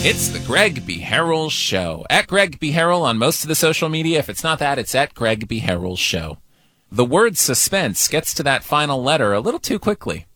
It's the Greg B. Harrell Show. At Greg B. Harrell on most of the social media. If it's not that, it's at Greg B. Harrell Show. The word suspense gets to that final letter a little too quickly.